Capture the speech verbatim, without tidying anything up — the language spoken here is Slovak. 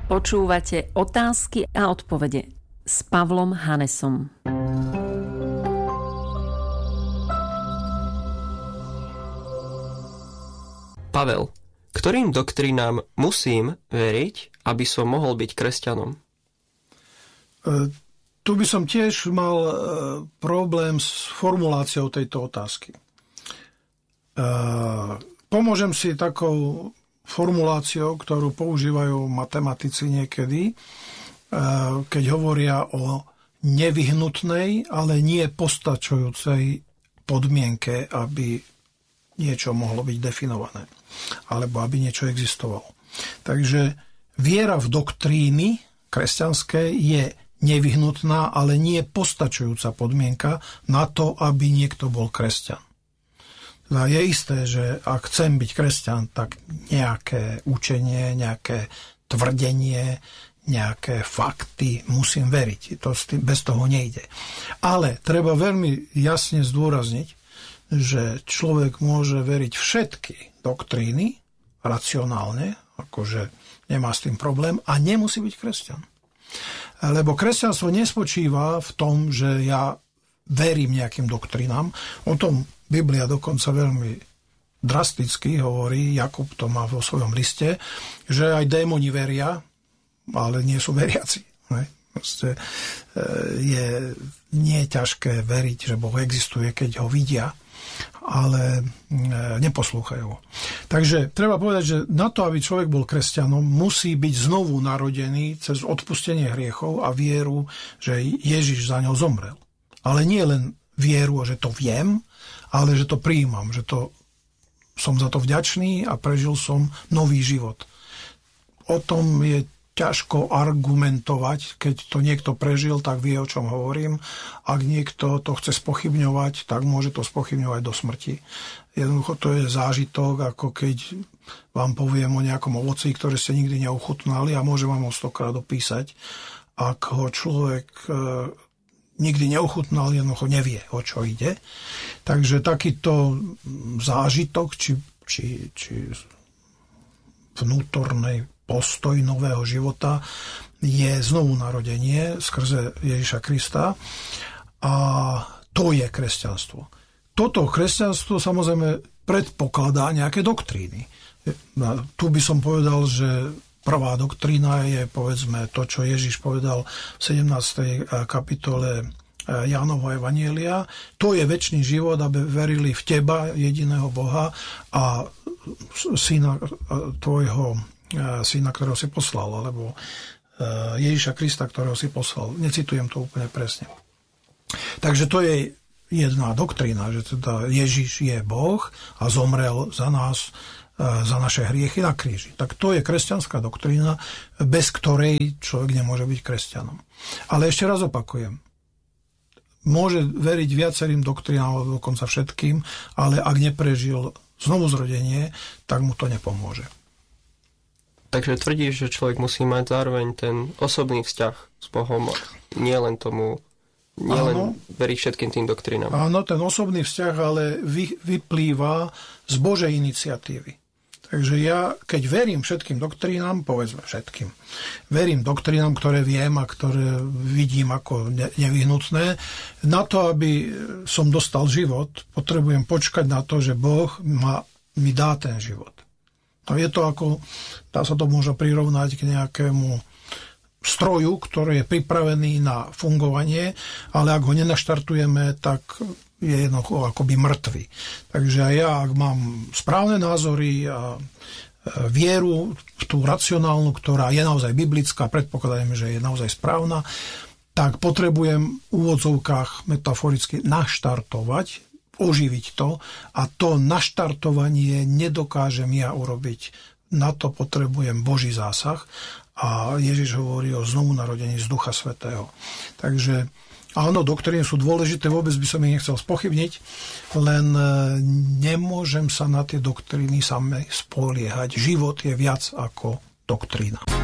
Počúvate Otázky a odpovede s Pavlom Hanesom. Pavel, ktorým doktrínám musím veriť, aby som mohol byť kresťanom? E, tu by som tiež mal e, problém s formuláciou tejto otázky. E, pomôžem si takou formuláciou, ktorú používajú matematici niekedy, keď hovoria o nevyhnutnej, ale nie postačujúcej podmienke, aby niečo mohlo byť definované, alebo aby niečo existovalo. Takže viera v doktríny kresťanské je nevyhnutná, ale nie postačujúca podmienka na to, aby niekto bol kresťan. Je isté, že ak chcem byť kresťan, tak nejaké učenie, nejaké tvrdenie, nejaké fakty musím veriť. To bez toho nejde. Ale treba veľmi jasne zdôrazniť, že človek môže veriť všetky doktríny racionálne, akože nemá s tým problém a nemusí byť kresťan. Lebo kresťanstvo nespočíva v tom, že ja verím nejakým doktrinám. O tom Biblia dokonca veľmi drasticky hovorí, Jakub to má vo svojom liste, že aj démoni veria, ale nie sú veriaci. Proste je nie je ťažké veriť, že Boh existuje, keď ho vidia, ale neposlúchajú ho. Takže treba povedať, že na to, aby človek bol kresťanom, musí byť znovu narodený cez odpustenie hriechov a vieru, že Ježiš za ňou zomrel. Ale nie len vieru, že to viem, ale že to prijímam, že to som za to vďačný a prežil som nový život. O tom je ťažko argumentovať, keď to niekto prežil, tak vie, o čom hovorím. Ak niekto to chce spochybňovať, tak môže to spochybňovať do smrti. Jednoducho to je zážitok, ako keď vám poviem o nejakom ovoci, ktoré ste nikdy neuchutnali a môžem vám ho stokrát opísať. Ak ho človek nikdy neuchutnal, jednoducho nevie, o čo ide. Takže takýto zážitok, či, či, či vnútornej postoj nového života je znovu narodenie skrze Ježiša Krista a to je kresťanstvo. Toto kresťanstvo samozrejme predpokladá nejaké doktríny. Tu by som povedal, že prvá doktrína je, povedzme, to, čo Ježiš povedal v sedemnástej kapitole Jánovho evanjelia. To je večný život, aby verili v teba, jediného Boha a syna tvojho, syna, ktorého si poslal, alebo Ježiša Krista, ktorého si poslal. Necitujem to úplne presne. Takže to je jedna doktrína, že teda Ježiš je Boh a zomrel za nás, za naše hriechy na kríži. Tak to je kresťanská doktrína, bez ktorej človek nemôže byť kresťanom. Ale ešte raz opakujem. Môže veriť viacerým doktrínám, alebo dokonca všetkým, ale ak neprežil znovuzrodenie, tak mu to nepomôže. Takže tvrdíš, že človek musí mať zároveň ten osobný vzťah s Bohom, nie len tomu, nie len veriť všetkým tým doktrinám. Áno, ten osobný vzťah ale vy, vyplýva z Božej iniciatívy. Takže ja, keď verím všetkým doktrínám, povedzme všetkým, verím doktrínám, ktoré viem a ktoré vidím ako nevyhnutné, na to, aby som dostal život, potrebujem počkať na to, že Boh ma, mi dá ten život. No je to ako, dá sa to možno prirovnať k nejakému stroju, ktorý je pripravený na fungovanie, ale ak ho nenaštartujeme, tak je jednoducho akoby mŕtvy. Takže aj ja, ak mám správne názory a vieru v tú racionálnu, ktorá je naozaj biblická, predpokladajme, že je naozaj správna, tak potrebujem v úvodzovkách metaforicky naštartovať, oživiť to a to naštartovanie nedokážem ja urobiť. Na to potrebujem Boží zásah a Ježiš hovorí o znovu narodení z Ducha Svätého. Takže áno, doktríny sú dôležité, vôbec by som ich nechcel spochybniť, len nemôžem sa na tie doktríny same spoliehať. Život je viac ako doktrína.